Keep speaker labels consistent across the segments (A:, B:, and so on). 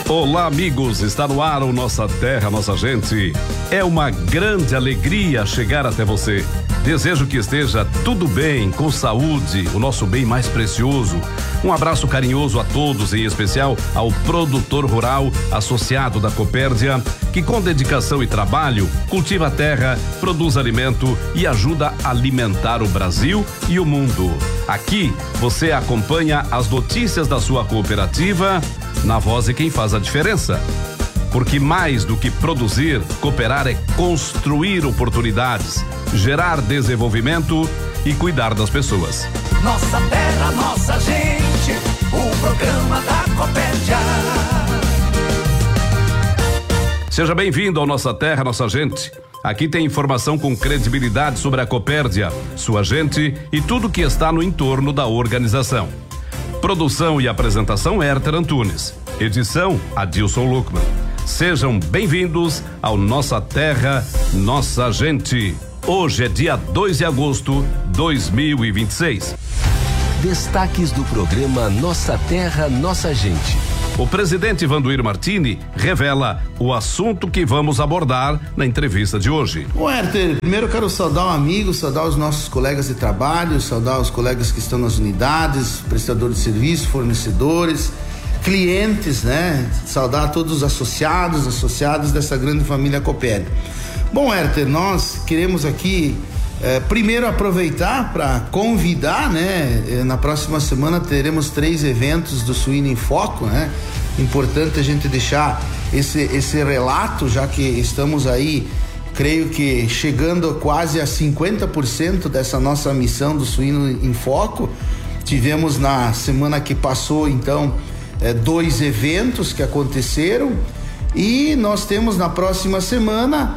A: Olá, amigos, está no ar o Nossa Terra, Nossa Gente. É uma grande alegria chegar até você. Desejo que esteja tudo bem, com saúde, o nosso bem mais precioso. Um abraço carinhoso a todos, em especial ao produtor rural associado da Copérdia, que com dedicação e trabalho cultiva a terra, produz alimento e ajuda a alimentar o Brasil e o mundo. Aqui você acompanha as notícias da sua cooperativa na voz de quem faz a diferença. Porque mais do que produzir, cooperar é construir oportunidades, gerar desenvolvimento e cuidar das pessoas.
B: Nossa terra, nossa gente, o programa da Copérdia.
A: Seja bem-vindo ao Nossa Terra, Nossa Gente. Aqui tem informação com credibilidade sobre a Copérdia, sua gente e tudo que está no entorno da organização. Produção e apresentação Herter Antunes. Edição Adilson Luckman. Sejam bem-vindos ao Nossa Terra, Nossa Gente. Hoje é dia 2 de agosto de 2026.
C: Destaques do programa Nossa Terra, Nossa Gente.
A: O presidente Vanduir Martini revela o assunto que vamos abordar na entrevista de hoje.
D: Bom, Herter, primeiro eu quero saudar um amigo, saudar os nossos colegas de trabalho, saudar os colegas que estão nas unidades, prestadores de serviço, fornecedores, clientes, né? Saudar todos os associados dessa grande família Copérdia. Bom, Herter, nós queremos aqui primeiro aproveitar para convidar, né? Na próxima semana teremos 3 eventos do Suíno em Foco, né? Importante a gente deixar esse relato, já que estamos aí, creio que chegando quase a 50% dessa nossa missão do Suíno em Foco. Tivemos na semana que passou, então, 2 eventos que aconteceram e nós temos na próxima semana,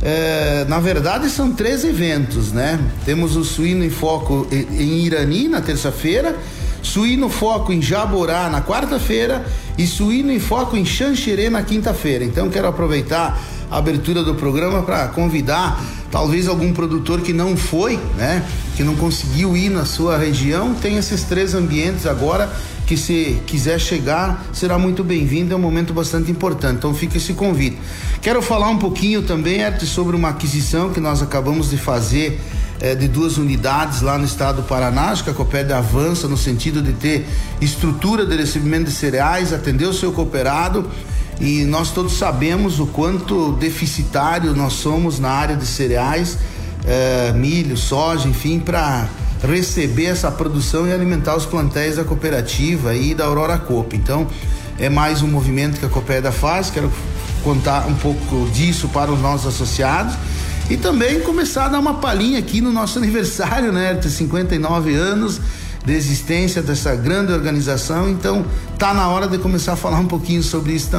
D: na verdade são 3 eventos, né? Temos o Suíno em Foco em Irani na terça-feira, Suíno Foco em Jaborá na quarta-feira e Suíno em Foco em Xanxerê na quinta-feira. Então quero aproveitar a abertura do programa para convidar talvez algum produtor que não foi, né? Que não conseguiu ir na sua região, tem esses 3 ambientes agora que, se quiser chegar, será muito bem-vindo, é um momento bastante importante, então fica esse convite. Quero falar um pouquinho também, Herter, sobre uma aquisição que nós acabamos de fazer de 2 unidades lá no estado do Paraná. Acho que a Copérdia avança no sentido de ter estrutura de recebimento de cereais, atender o seu cooperado, e nós todos sabemos o quanto deficitário nós somos na área de cereais, milho, soja, enfim, para receber essa produção e alimentar os plantéis da cooperativa e da Aurora Coop. Então é mais um movimento que a Copérdia faz. Quero contar um pouco disso para os nossos associados e também começar a dar uma palhinha aqui no nosso aniversário, né? 59 anos de existência dessa grande organização, então tá na hora de começar a falar um pouquinho sobre isso também.